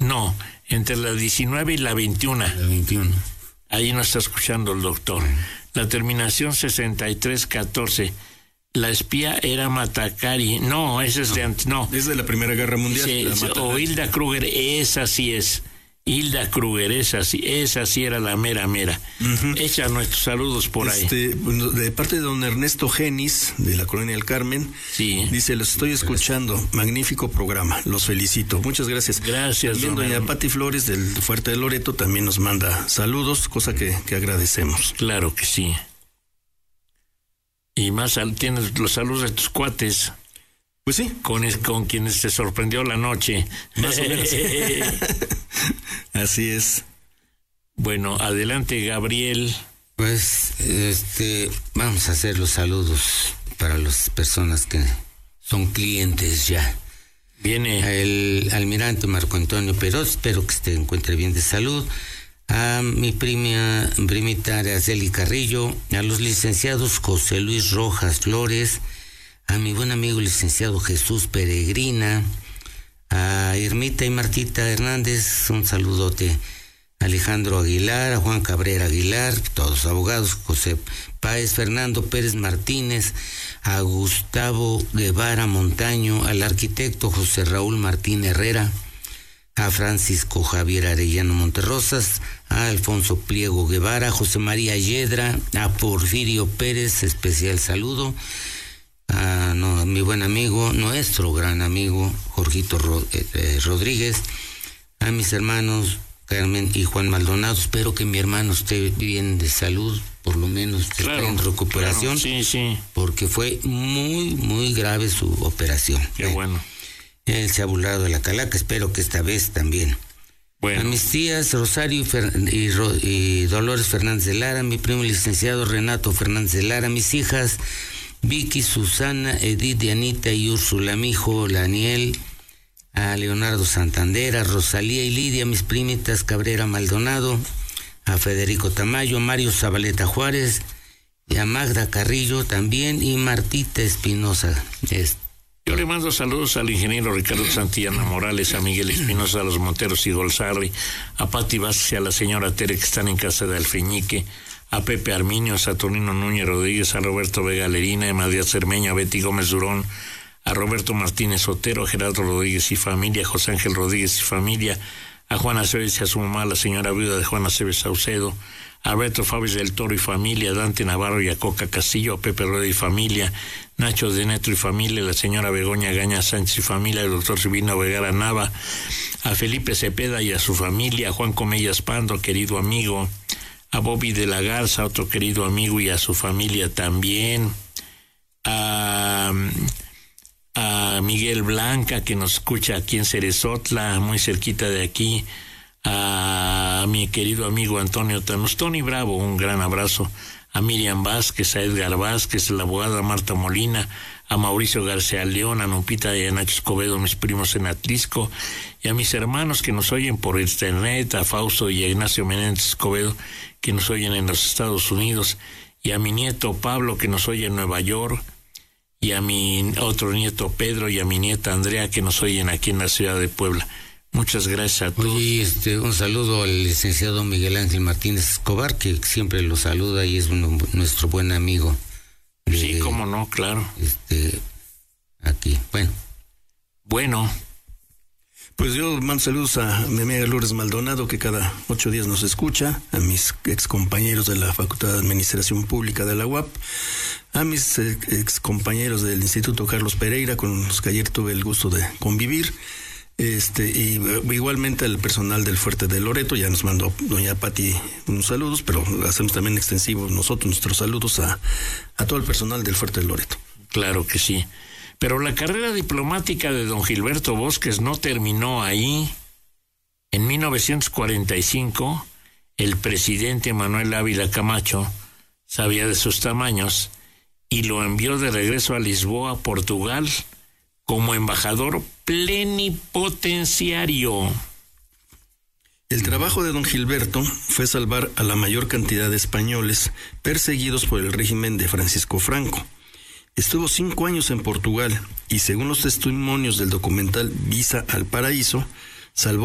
No, entre la 19 y la 21. La 21. Ahí nos está escuchando el doctor. La terminación 6314. La espía era Matacari. No, esa es de antes. No. Es de la Primera Guerra Mundial. Sí, o Hilda Kruger, esa sí es. Hilda Kruger, esa sí era la mera. Uh-huh. Echa nuestros saludos por ahí. De parte de don Ernesto Genis, de la Colonia del Carmen, sí. Dice, los estoy escuchando, magnífico programa, los felicito. Muchas gracias. Gracias. También doña Pati Flores, del Fuerte de Loreto, también nos manda saludos, cosa que agradecemos. Claro que sí. Y más tienes los saludos de tus cuates. Pues sí. Con quienes te sorprendió la noche. Más o menos. Así es. Bueno, adelante, Gabriel. Pues, vamos a hacer los saludos para las personas que son clientes ya. Viene el almirante Marco Antonio Peroz, espero que se encuentre bien de salud. A mi primita Araceli Carrillo, a los licenciados José Luis Rojas Flores, a mi buen amigo licenciado Jesús Peregrina, a Irmita y Martita Hernández, un saludote, Alejandro Aguilar, a Juan Cabrera Aguilar, todos abogados, José Páez, Fernando Pérez Martínez, a Gustavo Guevara Montaño, al arquitecto José Raúl Martín Herrera, a Francisco Javier Arellano Monterrosas, a Alfonso Pliego Guevara, a José María Yedra, a Porfirio Pérez, especial saludo, a mi buen amigo, nuestro gran amigo, Jorgito Rodríguez, a mis hermanos Carmen y Juan Maldonado. Espero que mi hermano esté bien de salud, por lo menos esté en recuperación, claro, sí. Porque fue muy, muy grave su operación. Qué bueno. Él se ha burlado de la calaca, espero que esta vez también. Bueno. A mis tías Rosario y Dolores Fernández de Lara, mi primo licenciado Renato Fernández de Lara, mis hijas Vicky, Susana, Edith, Dianita y Úrsula, mi hijo Daniel, a Leonardo Santander, a Rosalía y Lidia, mis primitas Cabrera Maldonado, a Federico Tamayo, a Mario Zabaleta Juárez, y a Magda Carrillo también, y Martita Espinosa. Yo le mando saludos al ingeniero Ricardo Santillana Morales, a Miguel Espinosa, a los Monteros y Golzarri, a Pati Vázquez y a la señora Tere, que están en casa de Alfeñique, a Pepe Arminio, a Saturnino Núñez Rodríguez, a Roberto Vega Lerina, a María Cermeño, a Betty Gómez Durón, a Roberto Martínez Otero, a Gerardo Rodríguez y familia, a José Ángel Rodríguez y familia, a Juana Cebes y a su mamá, la señora viuda de Juana Cebes Saucedo, a Alberto Fábrez del Toro y familia, a Dante Navarro y a Coca Castillo, a Pepe Rueda y familia, Nacho de Netro y familia, la señora Begoña Gaña Sánchez y familia, el doctor Silvino Vergara Nava, a Felipe Cepeda y a su familia, a Juan Comellas Pando, querido amigo, a Bobby de la Garza, otro querido amigo y a su familia también, a Miguel Blanca, que nos escucha aquí en Cerezotla, muy cerquita de aquí, a mi querido amigo Antonio Tanús, Tony Bravo, un gran abrazo, a Miriam Vázquez, a Edgar Vázquez, a la abogada Marta Molina, a Mauricio García León, a Lupita y a Nacho Escobedo, mis primos en Atlisco, y a mis hermanos que nos oyen por internet, a Fausto y a Ignacio Menéndez Escobedo, que nos oyen en los Estados Unidos, y a mi nieto Pablo, que nos oye en Nueva York, y a mi otro nieto Pedro y a mi nieta Andrea, que nos oyen aquí en la ciudad de Puebla. Muchas gracias a todos. Oye, un saludo al licenciado Miguel Ángel Martínez Escobar, que siempre lo saluda y es nuestro buen amigo. Sí, cómo no, claro. Aquí, Bueno. Pues yo mando saludos a mi amiga Lourdes Maldonado, que cada 8 días nos escucha, a mis ex compañeros de la Facultad de Administración Pública de la UAP, a mis ex compañeros del Instituto Carlos Pereira, con los que ayer tuve el gusto de convivir, y igualmente al personal del Fuerte de Loreto. Ya nos mandó doña Pati unos saludos, pero hacemos también extensivos nuestros saludos a todo el personal del Fuerte de Loreto. Claro que sí. Pero la carrera diplomática de don Gilberto Bosques no terminó ahí. En 1945, el presidente Manuel Ávila Camacho sabía de sus tamaños y lo envió de regreso a Lisboa, Portugal, como embajador plenipotenciario. El trabajo de don Gilberto fue salvar a la mayor cantidad de españoles perseguidos por el régimen de Francisco Franco. Estuvo 5 años en Portugal y, según los testimonios del documental Visa al Paraíso, salvó